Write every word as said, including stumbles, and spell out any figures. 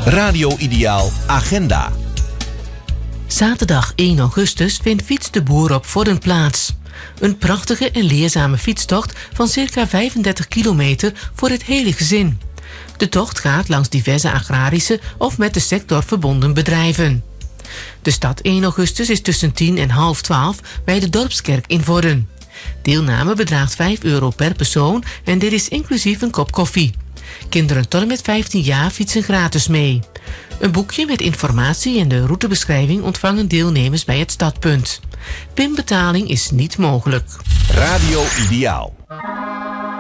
Radio Ideaal Agenda. Zaterdag één augustus vindt Fiets de Boer op Vorden plaats. Een prachtige en leerzame fietstocht van circa vijfendertig kilometer voor het hele gezin. De tocht gaat langs diverse agrarische of met de sector verbonden bedrijven. De stad één augustus is tussen tien en half twaalf bij de Dorpskerk in Vorden. Deelname bedraagt vijf euro per persoon en dit is inclusief een kop koffie. Kinderen tot en met vijftien jaar fietsen gratis mee. Een boekje met informatie en de routebeschrijving ontvangen deelnemers bij het startpunt. Pinbetaling is niet mogelijk. Radio Ideaal.